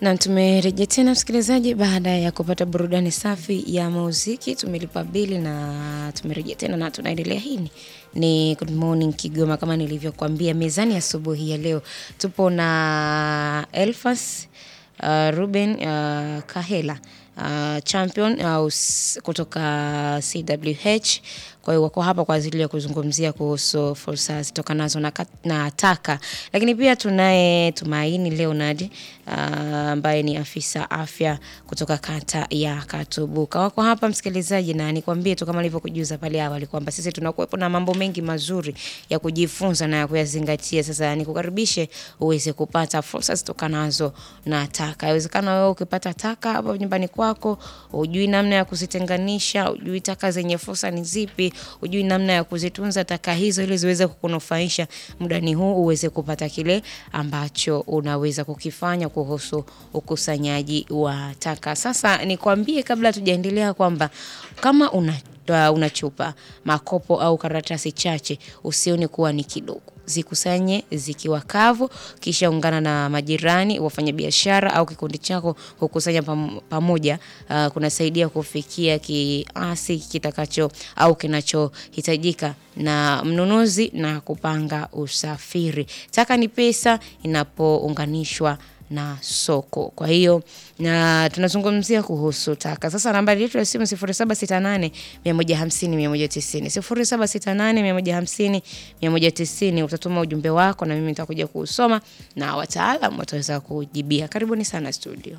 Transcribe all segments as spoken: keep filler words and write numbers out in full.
Na tumerejea tena msikilizaji baada ya kupata burudani safi ya muziki. Tumelipa bili na tumerejea tena na tunaendelea. Hii ni Good Morning Kigoma, kama nilivyokuambia. Mezani asubuhi ya leo tupo na Elfas uh, Ruben uh, Kahela uh, champion uh, kutoka C W H. Kwa hiyo wako hapa kwa ajili ya kuzungumzia kuhusu fursa zitokanazo na, na taka. Lakini pia tunaye Tumaini Leonard ambaye uh, ni afisa afya kutoka kata ya Katubuka. Wako hapa msikilizaji, na nikwambie tu kama nilivyokujuza pale awali kwamba sisi tunakuwepo na mambo mengi mazuri ya kujifunza na ya kuyazingatia. Sasa nikukaribishe uweze kupata fursa zitokanazo na taka. Inawezekana wewe ukipata taka hapo nyumbani kwako, hujui namna ya kuzitenganisha, hujui taka zenye fursa ni zipi, hujui namna ya kuzitunza taka hizo ili ziweze kukunufaisha. Mudani huu uweze kupata kile ambacho unaweza kukifanya kuhusu ukusanyaji wa taka. Sasa nikwambie kabla tujaendelea kwamba kama una una chupa, makopo au karatasi chache, usione kuwa ni kidogo. Zikusanye zikiwa kavu, kisha ungana na majirani, wafanyabiashara au kikundi chako kukusanya pamoja. Uh, kunasaidia kufikia kiasi kitakacho au kinachohitajika na mnunuzi na kupanga usafiri. Taka ni pesa inapounganishwa na soko. Kwa hiyo na tunazungumzia kuhusu taka. Sasa nambari yetu ya simu sifuri saba sita nane mia moja hamsini mia moja tisini sifuri saba sita nane mia moja hamsini mia moja tisini. Utatuma ujumbe wako na mimi nitakuja kuusoma na wataalamu wataweza kujibia. Karibuni sana studio.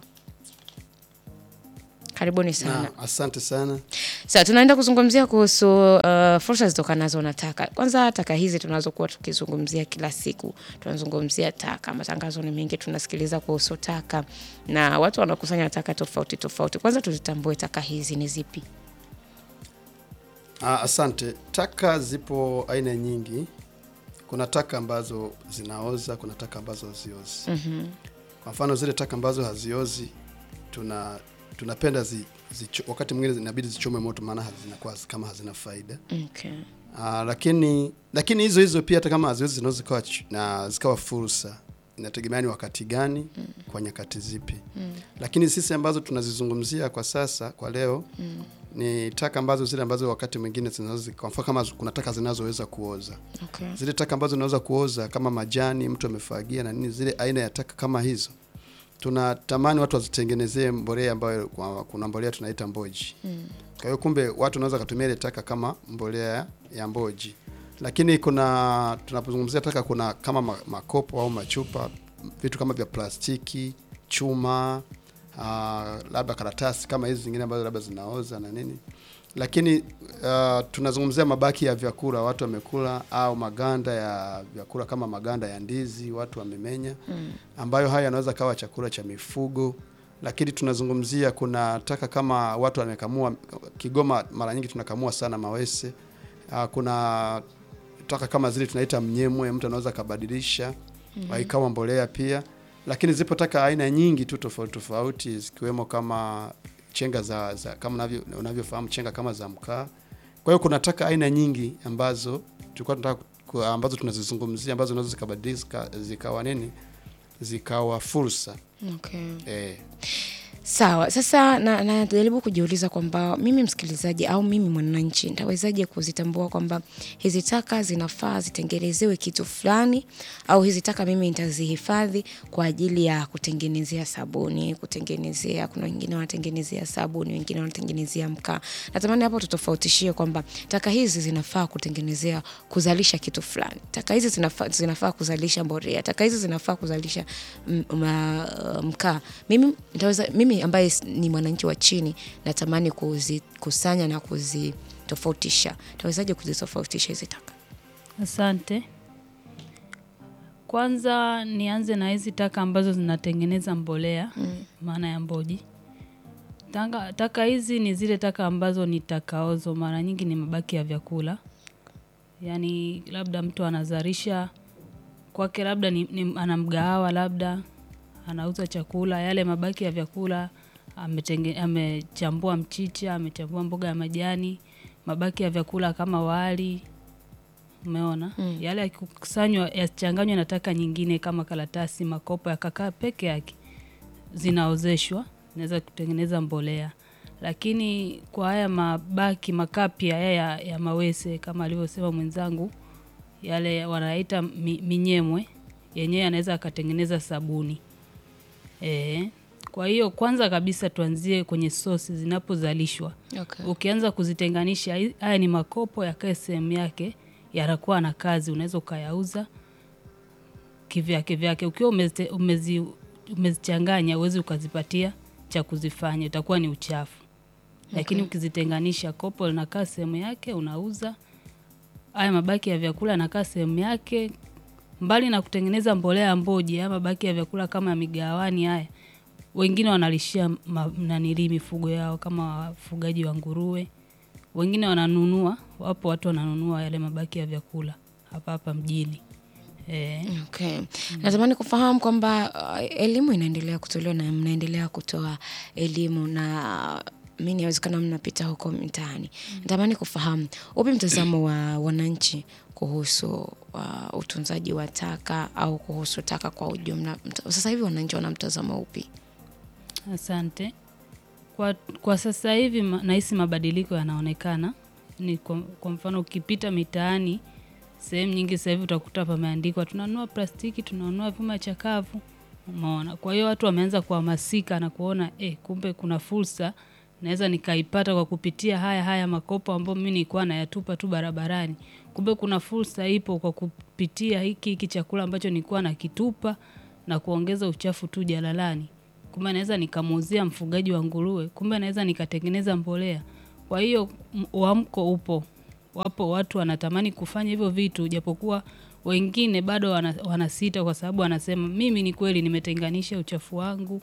Karibuni sana. Na, asante sana. Sasa tunaenda kuzungumzia kuhusu uh, fursa zitokanazo na taka. Kwanza taka hizi tunazokuwa tukizungumzia kila siku. Tunazungumzia taka, matangazo ni mengi tunasikiliza kuhusu taka na watu wanakusanya taka tofauti tofauti. Kwanza tuzitambue taka hizi ni zipi? Ah, asante. Taka zipo aina nyingi. Kuna taka ambazo zinaoza, kuna taka ambazo haziozi. Mhm. Kwa mfano zile taka ambazo haziozi tuna tunapenda zi, zi wakati mwingine inabidi zichome moto, maana zinakuwa kama hazina faida. Okay. Ah, lakini lakini hizo hizo pia hata kama haziozi zinaweza zikawa na zikawa fursa. Inategemea ni wakati gani, mm. kwa nyakati zipi. Mm. Lakini sisi ambazo tunazizungumzia kwa sasa kwa leo, mm. ni taka ambazo zile ambazo wakati mwingine zinaweza, kwa mfano kama kuna taka zinazoweza kuoza. Okay. Zile taka ambazo zinaweza kuoza kama majani mtu amefagia na nini, zile aina ya taka kama hizo tunatamani watu wazitengenezee mbolea ambayo kuna mbolea tunaita mboji. Mm. Kwa hiyo kumbe watu wanaweza kutumia ile taka kama mbolea ya mboji. Lakini kuna tunapozungumzia taka kuna kama makopo au machupa, vitu kama vya plastiki, chuma, uh, labda karatasi kama hizi zingine ambazo labda zinaoza na nini. Lakini uh, tunazungumzia mabaki ya vyakula watu wamekula au maganda ya vyakula kama maganda ya ndizi watu wamemenya, mm. ambayo haya yanaweza kawa chakula cha mifugo. Lakini tunazungumzia kuna taka kama watu wamekamua, Kigoma mara nyingi tunakamua sana mawese. Uh, kuna taka kama zile tunaita mnyemwe, mtu anaweza kabadilisha, mm-hmm. ikawa mbolea pia. Lakini zipo taka aina nyingi tu tofauti tofauti, zikiwemo kama chenga za, za kama unavyo unavyofahamu chenga kama za mkaa. Kwa hiyo kuna taka aina nyingi ambazo tulikuwa tunataka ambazo tunazizungumzia ambazo zinaweza zikabadilika zikawa nini? Zikawa fursa. Okay. Eh. Sawa. Sasa na najaribu kujiuliza kwamba mimi msikilizaji au mimi mwananchi nitawezaje kuzitambua kwamba hizi taka zinafaa zitengenezewe kitu fulani, au hizi taka mimi nitazihifadhi kwa ajili ya kutengenezea sabuni, kutengenezea, kuna wengine wanatengenezea sabuni, wengine wanatengenezea mkaa. Natamani hapo tutofautishie kwamba taka hizi zinafaa kutengenezea kuzalisha kitu fulani. Taka hizi zinafaa zinafaa kuzalisha mbolea. Taka hizi zinafaa kuzalisha mkaa. Mimi nitaweza mimi ambaye ni mwananchi wa chini natamani kuzikusanya na kuzitofautisha. Tawezaje kuzitofautisha hizi taka? Asante. Kwanza nianze na hizi taka ambazo zinatengeneza mbolea, mm. maana ya mboji. Taka, taka hizi ni zile taka ambazo ni takaozo, mara nyingi ni mabaki ya vyakula. Yaani labda mtu anazalisha kwake, labda ni, ni ana mgahawa, labda anauza chakula, yale mabaki ya vyakula, ametenge amechambua mchicha, amechambua mboga ya majani, mabaki ya vyakula kama wali, umeona? Mm. Yale yakikusanywa yachanganywa na taka nyingine kama karatasi, makopo yakakaa peke yake. zinaozeshwa, inaweza kutengeneza mbolea. Lakini kwa haya mabaki makapi haya ya, ya mawese kama alivyosema mwenzangu, yale wanaita mi, minyemwe, yenyewe anaweza akatengeneza sabuni. Eh, kwa hiyo kwanza kabisa tuanzie kwenye sosi zinapozalishwa. Okay. Ukianza kuzitenganisha, haya ni makopo yakae sehemu yake, yanakuwa na kazi, unaweza ukayauza kivyake vyake. Ukiwa umezi, umezi, umezichanganya uwezi ukazipatia cha kuzifanya, itakuwa ni uchafu. Okay. Lakini ukizitenganisha, kopo linakaa sehemu yake, unauza. Haya mabaki ya vyakula yanakaa sehemu yake. Mbali na kutengeneza mbolea ya mboji, haya mabaki ya vyakula kama ya migawani haya, wengine wanalishia nanili mifugo yao kama wafugaji wa nguruwe. Wengine wananunua, wapo watu wananunua yale mabaki ya vyakula hapa hapa mjini. Eh. Okay. Mm. Natamani kufahamu kwamba uh, elimu inaendelea kutolewa na mnaendelea kutoa elimu na mimi inawezekana mnapita huko mtaani. Mm. Natamani kufahamu upi mtazamo wa wananchi kuhusu uh, utunzaji wa taka au kuhusu taka kwa ujumla. Sasa hivi wananchi wana mtazamo upi? Asante. Kwa, kwa sasa hivi nahisi mabadiliko yanaonekana. Ni kwa, kwa mfano ukipita mitaani, sehemu nyingi sasa hivi utakuta pameandikwa tunanunua plastiki, tunanunua vyuma chakavu. Umeona. Kwa hiyo watu wameanza kuhamasika na kuona eh kumbe kuna fursa naweza nikaipata kwa kupitia haya haya makopo ambayo mimi nilikuwa nayatupa tu barabarani. Kumbe kuna fursa ipo kwa kupitia hiki hiki chakula ambacho nilikuwa nakitupa na kuongeza uchafu tu jalalani. Kumbe naweza nikamuuzia mfugaji wa nguruwe, kumbe naweza nikatengeneza mbolea. Kwa hiyo uamko upo. Wapo watu wanatamani kufanya hivyo vitu, japokuwa wengine bado wanasita kwa sababu wanasema mimi ni kweli nimetenganisha uchafu wangu.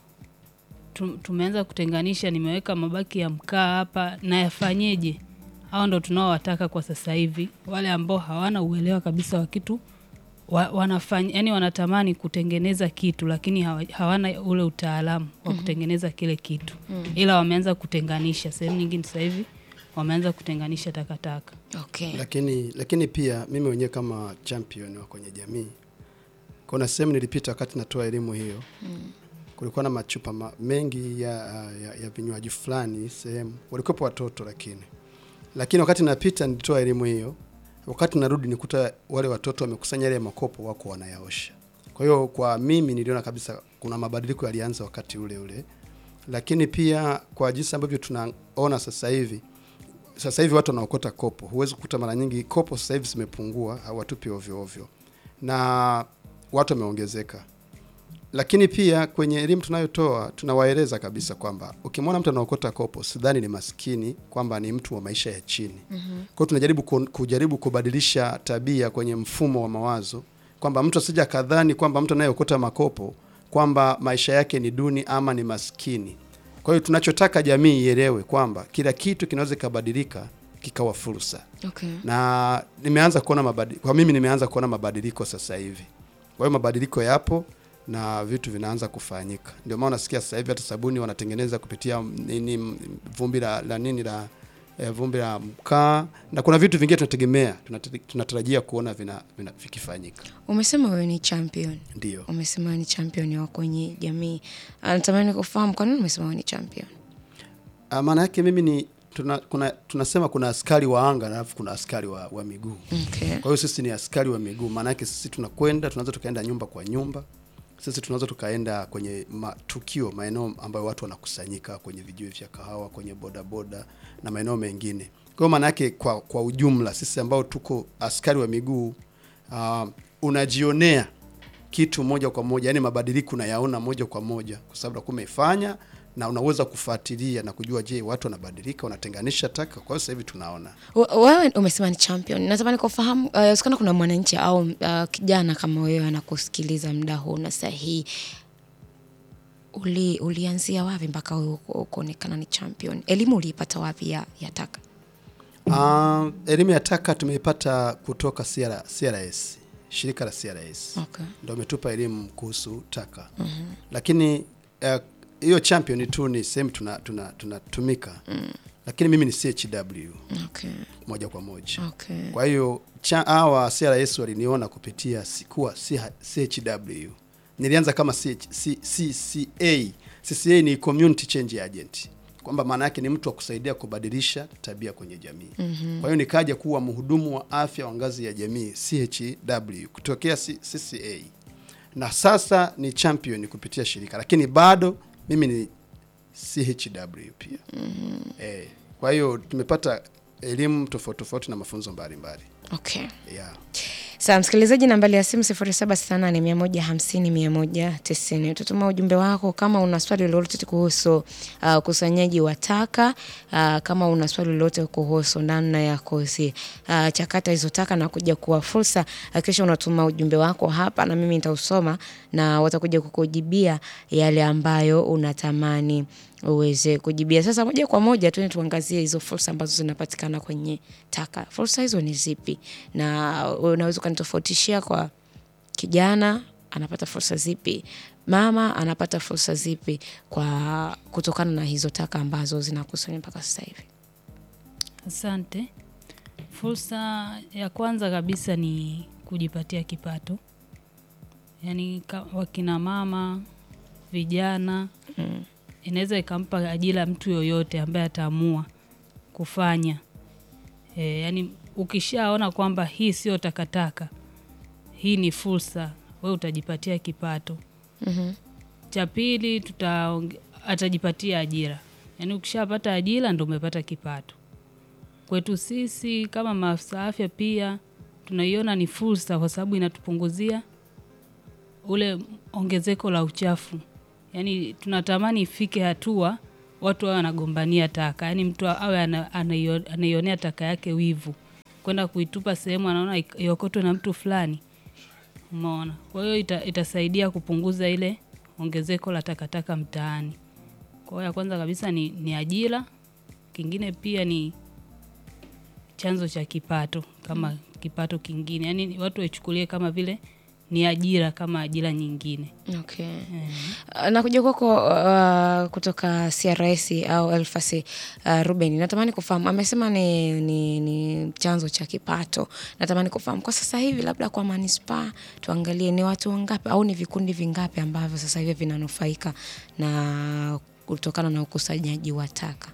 Tumeanza kutenganisha, nimeweka mabaki ya mkaa hapa, na yafanyeje? Hao ndo tunaowataka kwa sasa hivi, wale ambao hawana uelewa kabisa wa kitu wa, wanafanya, yani wanatamani kutengeneza kitu lakini hawana ule utaalamu wa kutengeneza kile kitu. Mm-hmm. Ila wameanza kutenganisha, sehemu nyingine sasa hivi wameanza kutenganisha takataka. Okay. Lakini lakini pia mimi mwenyewe kama champion wa kwenye jamii, kuna sehemu nilipita wakati natoa elimu hiyo. Mm. Kulikuwa na machupa ma, mengi ya ya, ya vinywaji fulani sehemu. Walikuwa watoto lakini. Lakini wakati napita nilitoa elimu hiyo, wakati narudi nikuta wale watoto wamekusanya yale makopo wako wanayaosha. Kwa hiyo kwa mimi niliona kabisa kuna mabadiliko yalianza wakati ule ule. Lakini pia kwa jinsi ambavyo tunaona sasa hivi, sasa hivi watu wanaokota kopo. Huwezi kukuta mara nyingi kopo sasa hivi zimepungua, hawatupi ovyo ovyo. Na watu wameongezeka. Lakini pia kwenye elimu tunayotoa tunawaeleza kabisa kwamba ukimwona mtu anaokota kopo sidhani ni maskini, kwamba ni mtu wa maisha ya chini. Mm-hmm. Kwa hiyo tunajaribu kujaribu kubadilisha tabia kwenye mfumo wa mawazo, kwamba mtu asije kadhani kwamba mtu anayeokota makopo kwamba maisha yake ni duni ama ni maskini. Kwa hiyo tunachotaka jamii ielewe kwamba kila kitu kinaweza kubadilika kikawa fursa. Okay. Na nimeanza kuona mabadiliko, kwa mimi nimeanza kuona mabadiliko sasa hivi. Kwa hiyo mabadiliko yapo na vitu vinaanza kufanyika. Ndio maana nasikia sasa hivi hata sabuni wanatengeneza kupitia nini, vumbi la, la nini la eh, vumbi la mkaa, na kuna vitu vingine tunategemea tunatarajia kuona vina, vina vikifanyika. Umesema wewe ni champion. Ndio. Umesema ni champion wa kwenye jamii. Natamani kufahamu kwa nini umesema wewe ni champion? Ah, maana yake mimi ni tuna, kuna tunasema kuna askari wa anga na alafu kuna askari wa, wa miguu. Okay. Kwa hiyo sisi ni askari wa miguu. Maana yake sisi tunakwenda, tunaweza tukaenda nyumba kwa nyumba. Sisi tunaweza tukaenda kwenye matukio, maeneo ambayo watu wanakusanyika, kwenye vijiwe vya kahawa, kwenye boda boda na maeneo mengine. Kwa hiyo maana yake kwa kwa ujumla sisi ambao tuko askari wa miguu, uh, unajionea kitu moja kwa moja, yani mabadiliko unayaona moja kwa moja kwa sababu kumefanya, na unaweza kufuatilia na kujua je watu wanabadilika, wanatenganisha taka. Kwa hiyo sasa hivi tunaona. Wewe umesema ni champion. Natamani kufahamu uh, kuna mwananchi au uh, kijana kama wewe anakusikiliza muda huu na sahihi. Uli ulianzia wapi mpaka wewe kuonekana ni champion? Elimu uliipata wapi ya, ya taka? Uh, elimu ya taka tumeipata kutoka C R S, shirika la C R S. Okay. Ndio umetupa elimu kuhusu taka. Mm-hmm. Lakini uh, hiyo champion tu ni sehemu tunatumika. Tuna, tuna mm. Lakini mimi ni C H W. Okay. Moja kwa moja. Okay. Kwa hiyo hawa C R S waliniona kupitia sikuwa C H W nilianza kama C C A. C C A ni community change agent, kwamba maana yake ni mtu wa kusaidia kubadilisha tabia kwenye jamii. Mm-hmm. Kwa hiyo nikaja kuwa mhudumu wa afya wa ngazi ya jamii C H W kutokea C C A, na sasa ni champion kupitia shirika, lakini bado mimi ni C H W pia. Mm-hmm. Eh, kwa hiyo tumepata elimu tofauti tofauti na mafunzo mbalimbali. Okay. Yeah. Sawa msikilizaji, nambari ya simu sifuri saba sita nane mia moja hamsini mia moja tisini. Ututuma ujumbe wako kama una swali lolote kuhusu uh, ukusanyaji wa taka, uh, kama una swali lolote kuhusu namna ya kuzi uh, chakata hizo taka na kuja kuwa fursa, kisha unatuma ujumbe wako hapa na mimi nitausoma na watakuja kukujibia yale ambayo unatamani uweze kujibia. Sasa moja kwa moja tuende tuangazie hizo fursa ambazo zinapatikana kwenye taka. Fursa hizo ni zipi? Na unaweza kunitofautishia kwa kijana anapata fursa zipi? Mama anapata fursa zipi kwa kutokana na hizo taka ambazo zinakusanywa mpaka sasa hivi? Asante. Fursa ya kwanza kabisa ni kujipatia kipato. Yaani wakina mama, vijana, mm. inaweza ikampa ajira mtu yoyote ambaye ataamua kufanya. E, yani ukishaona kwamba hii sio takataka, hii ni fursa, wewe utajipatia kipato. Mhm. Cha pili tuta atajipatia ajira. Yani ukishapata ajira ndio umepata kipato. Kwetu sisi kama maafisa afya pia tunaiona ni fursa kwa sababu inatupunguzia ule ongezeko la uchafu. Yani tunatamani ifike hatua watu wawe wanagombania taka. Yani mtu awe anaionea taka yake wivu, kwenda kuitupa sehemu anaona iokotwe na mtu fulani. Umeona? Kwa hiyo ita, itasaidia kupunguza ile ongezeko la takataka mtaani. Kwa hiyo ya kwanza kabisa ni, ni ajira. Kingine pia ni chanzo cha kipato kama mm. kipato kingine. Yani watu waichukulie kama vile ni ajira kama ajira nyingine. Okay. Mm. Na kuja kwako uh, kutoka C R S au Elfasi uh, Ruben, natamani kufahamu, amesema ni, ni, ni chanzo cha kipato. Natamani kufahamu kwa sasa hivi labda kwa manispaa tuangalie ni watu wangapi au ni vikundi vingapi ambavyo sasa hivi vinanufaika na kutokana na ukusanyaji wa taka?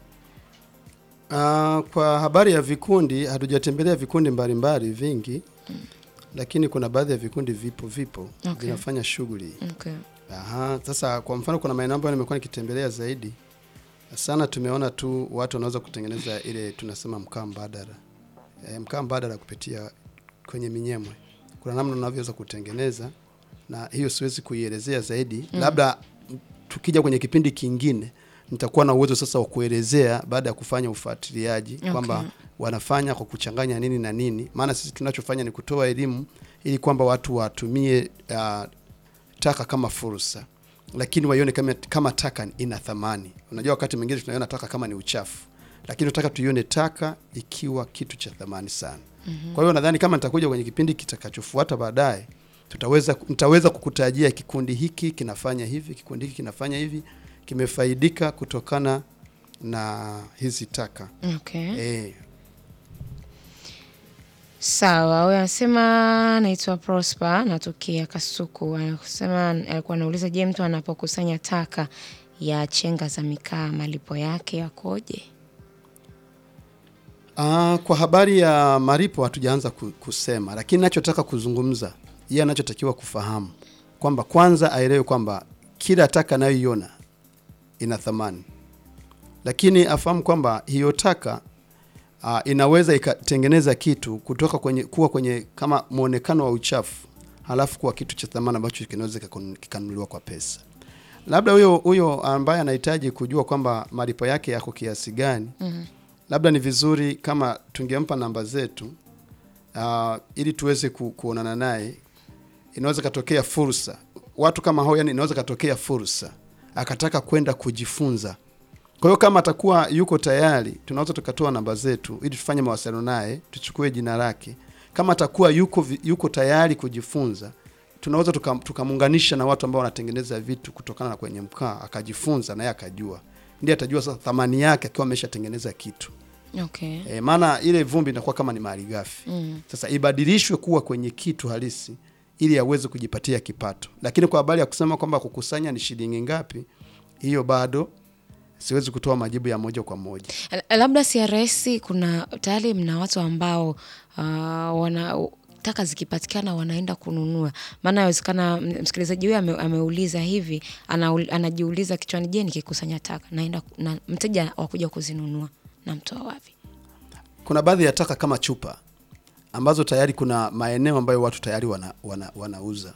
Uh, kwa habari ya vikundi, hatujatembelea vikundi mbalimbali vingi. Mm. Lakini kuna baadhi ya vikundi vipo vipo okay. vinafanya shughuli. Okay. Aha, sasa kwa mfano kuna maeneo ambayo nimekuwa nikitembelea zaidi sana, tumeona tu watu wanaweza kutengeneza ile tunasema mkaa mbadala. E, mkaa mbadala kupitia kwenye minyemwe. Kuna namna unavyoweza kutengeneza, na hiyo siwezi kuielezea zaidi. Mm. Labda tukija kwenye kipindi kingine nitakuwa na uwezo sasa wa kuelezea baada ya kufanya ufuatiliaji. Okay. Kwamba wanafanya kwa kuchanganya nini na nini. Maana sisi tunachofanya ni kutoa elimu ili kwamba watu watumie uh, taka kama fursa, lakini waione kama, kama taka ina thamani. Unajua wakati mwingine tunaiona taka kama ni uchafu, lakini tunataka tuione taka ikiwa kitu cha thamani sana. Mm-hmm. Kwa hiyo nadhani kama nitakuja kwenye kipindi kitakachofuata baadaye, tutaweza nitaweza kukutajia kikundi hiki kinafanya hivi, kikundi hiki kinafanya hivi, kimefaidika kutokana na hizi taka. Okay. Eh. Sawa, wewe unasema naitwa Prosper natokea Kasuku. Anasema alikuwa anauliza, je, mtu anapokusanya taka ya chenga za mikaa malipo yake yakoje? Ah, kwa habari ya malipo hatujaanza kusema, lakini ninachotaka kuzungumza, yeye anachotakiwa kufahamu kwamba kwanza aelewe kwamba kila taka anayoiona ina thamani. Lakini afahamu kwamba hiyo taka uh, inaweza ikatengeneza kitu kutoka kwenye kuwa kwenye kama muonekano wa uchafu, halafu kuwa kitu cha thamani ambacho kinaweza kikanunuliwa kwa pesa. Labda huyo huyo ambaye anahitaji kujua kwamba malipo yake yako kiasi gani, mm-hmm. labda ni vizuri kama tungempa namba zetu uh, ili tuweze ku, kuonana naye. Inaweza katokea fursa. Watu kama hao, yani inaweza katokea fursa akataka kwenda kujifunza. Kwa hiyo kama atakuwa yuko tayari, tunaweza tukatoa namba zetu ili tufanye mawasiliano naye, tuchukue jina lake. Kama atakuwa yuko yuko tayari kujifunza, tunaweza tukamuunganisha tuka na watu ambao wanatengeneza vitu kutokana na kwenye mkaa, akajifunza naye akajua. Ndiye atajua sasa thamani yake akiwa ameshatengeneza kitu. Okay. E, maana ile vumbi inakuwa kama ni malighafi. Mm. Sasa ibadilishwe kuwa kwenye kitu halisi ili aweze kujipatia kipato. Lakini kwa habari ya kusema kwamba kukusanya ni shilingi ngapi, hiyo bado siwezi kutoa majibu ya moja kwa moja. Labda C R S kuna tayari mna watu ambao uh, wana taka zikipatikana wanaenda kununua. Maana inawezekana msikilizaji huyu ame, ameuliza hivi, ana, anajiuliza kichwani, je, nikikusanya taka naenda na mteja wakuja kuzinunua na mtoa wapi? Kuna baadhi ya taka kama chupa ambazo tayari kuna maeneo ambayo watu tayari wana, wana, wanauza.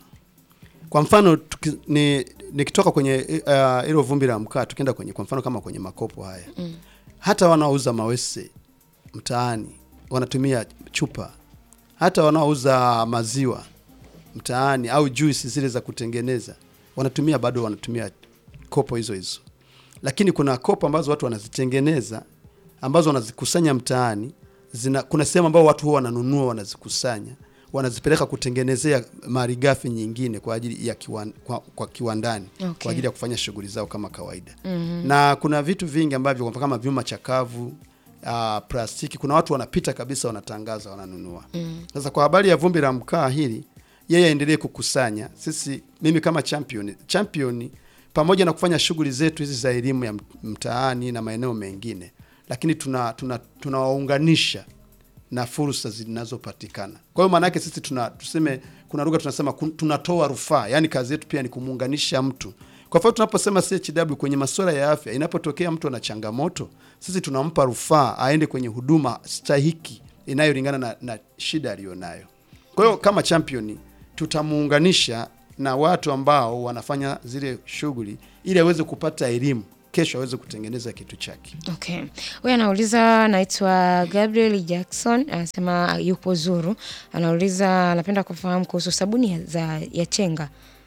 Kwa mfano tuki, ni nikitoka kwenye hilo uh, vumbi la mkaa tukienda kwenye kwa mfano kama kwenye makopo haya. Mm. Hata wanaouza mawese mtaani wanatumia chupa. Hata wanaouza maziwa mtaani au juice zile za kutengeneza wanatumia bado wanatumia kopo hizo hizo. Lakini kuna kopo ambazo watu wanazitengeneza ambazo wanazikusanya mtaani, zina kuna sehemu ambao watu huwa wananunua wanazikusanya, wanazipeleka kutengenezea malighafi nyingine kwa ajili ya kiwan, kwa, kwa kiwandani. Okay. Kwa ajili ya kufanya shughuli zao kama kawaida. Mm-hmm. Na kuna vitu vingi ambavyo kama vyuma chakavu, uh, plastiki, kuna watu wanapita kabisa wanatangaza wananunua. Mm. Sasa kwa habari ya vumbi la mkaa hili, yeye aendelee kukusanya. Sisi mimi kama champion, champion pamoja na kufanya shughuli zetu hizi za elimu ya mtaani na maeneo mengine, lakini tuna tuna tunawaunganisha na fursa zinazopatikana. Kwa hiyo maana yake sisi tuna tuseme kuna lugha tunasema tunatoa rufaa, yani kazi yetu pia ni kumuunganisha mtu. Kwa mfano tunaposema C H W kwenye masuala ya afya, inapotokea mtu ana changamoto, sisi tunampa rufaa aende kwenye huduma stahiki inayolingana na, na shida aliyonayo. Kwa hiyo kama champion tutamuunganisha na watu ambao wanafanya zile shughuli ili aweze kupata elimu, kesho aweze kutengeneza kitu chake. Okay. Wewe anauliza, naitwa Gabriel Jackson, anasema yupo Zuru. Anauliza anapenda kufahamu kuhusu sabuni za ya chenga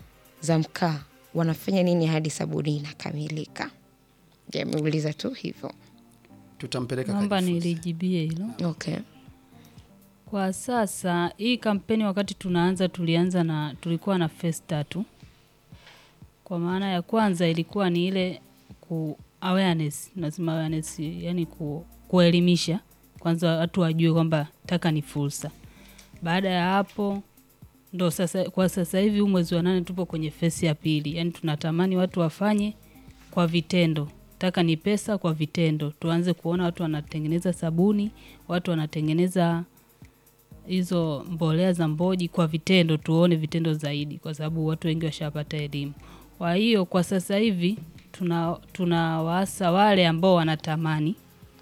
za mkaa. Wanafanya nini hadi sabuni inakamilika? Je, ameuliza tu hivyo. Tutampeleka kwamba nilijibie hilo. Okay. Kwa sasa hii kampeni wakati tunaanza tulianza na tulikuwa na phase tatu. Kwa maana ya kwanza ilikuwa ni ile ku awareness, lazima awareness, yani ku, kuelimisha kwanza watu wajue kwamba taka ni fursa. Baada ya hapo ndo sasa kwa sasa hivi mwezi wa nane tupo kwenye phase ya pili. Yani tunatamani watu wafanye kwa vitendo. Taka ni pesa kwa vitendo. Tuanze kuona watu wanatengeneza sabuni, watu wanatengeneza hizo mbolea za mboji kwa vitendo, tuone vitendo zaidi kwa sababu watu wengi washapata elimu. Kwa hiyo kwa sasa hivi tuna tunawaasa wale ambao wanatamani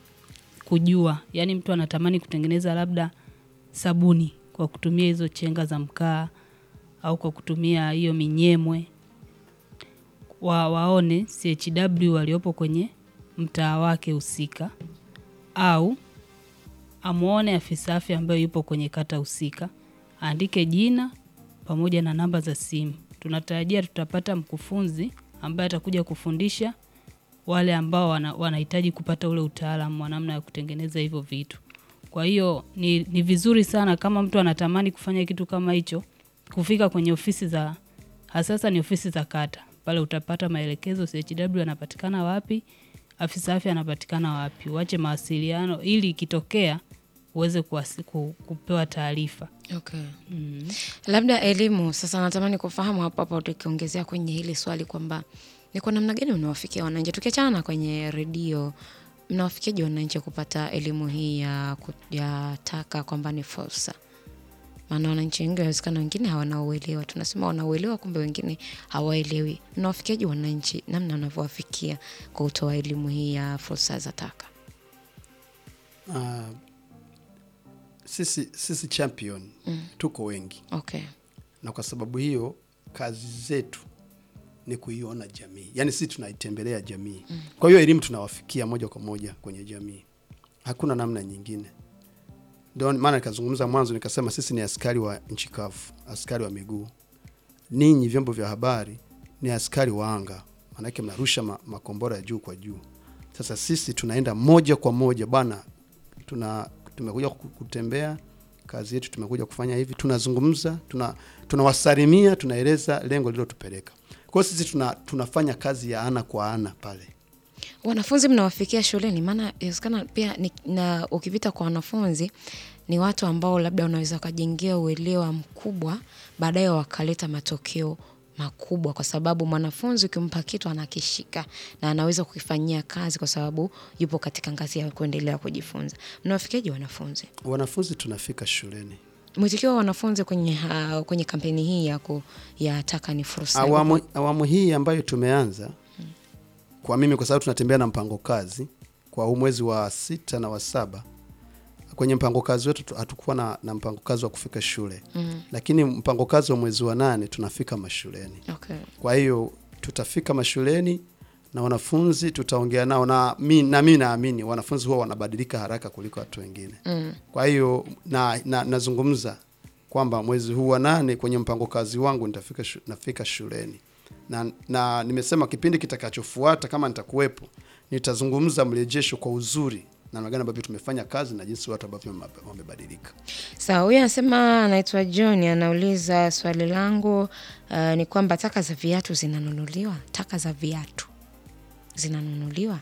kujua, yani mtu anatamani kutengeneza labda sabuni kwa kutumia hizo chenga za mkaa au kwa kutumia hiyo minyemwe, wa waone C H W waliopo kwenye mtaa wake husika, au amuone afisa afya ambaye yupo kwenye kata husika, andike jina pamoja na namba za simu. Tunatarajia tutapata mkufunzi ambaye atakuja kufundisha wale ambao wanahitaji wana kupata ule utaalamu wa namna ya kutengeneza hivyo vitu. Kwa hiyo ni, ni vizuri sana kama mtu anatamani kufanya kitu kama hicho, kufika kwenye ofisi za, hasasa ni ofisi za kata. Pale utapata maelekezo C H W anapatikana wapi, afisa afya anapatikana wapi. Uache mawasiliano ili ikitokea uweze ku, kupewa taarifa. Okay. Mm. Labda elimu, sasa natamani kufahamu hapa hapa tukiongezea kwenye hili swali kwamba ni kwa namna gani unawafikia wananchi? Tukiachana na kwenye redio, mnawafikiaje wananchi kupata elimu hii ya, ya taka kwamba ni fursa? Maana wananchi wengi wawezekana wengine hawanaoelewa. Tunasema wanaoelewa kumbe wengine hawaelewi. Mnawafikiaje wananchi namna wanavyowafikia kwa kutoa elimu hii ya fursa za taka? Uh, sisi sisi champion mm. tuko wengi. Okay. Na kwa sababu hiyo kazi zetu ni kuiona jamii. Yaani sisi tunaitembelea jamii. Mm. Kwa hiyo elimu tunawafikia moja kwa moja kwenye jamii. Hakuna namna nyingine. Ndio maana nikazungumza mwanzo nikasema sisi ni askari wa nchi kavu, askari wa miguu. Ninyi vyombo vya habari ni askari wa anga. Maana yake mnarusha ma, makombora juu kwa juu. Sasa sisi tunaenda moja kwa moja bwana. Tuna tumekuja kutembea, kazi yetu tumekuja kufanya hivi, tunazungumza, tuna tunawasalimia, tunaeleza lengo lililotupeleka. Kwa hiyo sisi tuna, tunafanya kazi ya ana kwa ana pale. Wanafunzi mnawafikia shuleni? Maana inawezekana pia ni, na ukipita kwa wanafunzi ni watu ambao labda unaweza kujengea uelewa mkubwa, baadaye wakaleta matokeo makubwa, kwa sababu mwanafunzi ukimpa kitu anakishika na anaweza kukifanyia kazi kwa sababu yupo katika ngazi ya kuendelea kujifunza. Mnawafikiaje wanafunzi? Wanafunzi tunafika shuleni. Mwitikio wa wanafunzi kwenye uh, kwenye kampeni hii yako ya Taka ni Fursa. Awamu, awamu hii ambayo tumeanza hmm. kwa mimi kwa sababu tunatembea na mpango kazi kwa huu mwezi wa sita na wa saba. Kwenye mpango kazi wetu hatukuwa na, na mpango kazi wa kufika shule. Mm. Lakini mpango kazi wa mwezi wa nane tunafika mashuleni. Okay. Kwa hiyo tutafika mashuleni na wanafunzi tutaongea nao, na mimi na mimi naamini wanafunzi huwa wanabadilika haraka kuliko watu wengine. Mm. Kwa hiyo na, na nazungumza kwamba mwezi huu wa nane kwenye mpango kazi wangu nitafika shu, nafika shuleni. Na, na nimesema kipindi kitakachofuata kama nitakuwepo nitazungumza mrejesho kwa uzuri na namna gani ambavyo tumefanya kazi na jinsi watu ambavyo wamebadilika. Sawa, huyu anasema anaitwa John, anauliza swali langu uh, ni kwamba taka za viatu zinanunuliwa? Taka za viatu zinanunuliwa?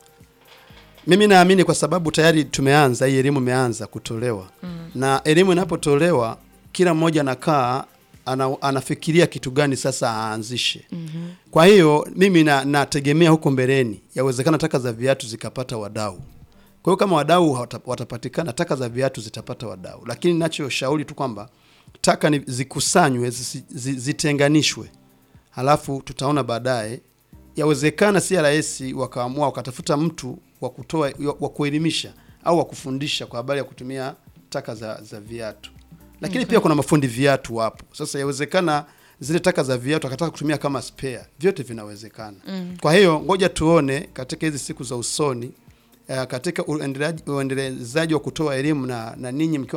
Mimi naamini kwa sababu tayari tumeanza, hii elimu imeanza kutolewa. Mm. Na elimu inapotolewa kila mmoja anakaa ana, anafikiria kitu gani sasa aanzishe. Mm-hmm. Kwa hiyo mimi na nategemea huko mbeleni yawezekana taka za viatu zikapata wadau. Kwa hiyo kama wadau watapatikana, taka za viatu zitapata wadau. Lakini ninachoshauri tu kwamba taka ni zikusanywe, zitenganishwe. Halafu tutaona baadaye yawezekana C R S wakaamua wakatafuta mtu wa kutoa wa kuelimisha au wa kufundisha kwa habari ya kutumia taka za za viatu. Lakini okay. pia kuna mafundi viatu wapo. Sasa yawezekana zile taka za viatu akataka kutumia kama spare. Vyote vinawezekana. Mm. Kwa hiyo ngoja tuone katika hizi siku za usoni uh, katika uendelezaji wa kutoa elimu na na ninyi mkiwa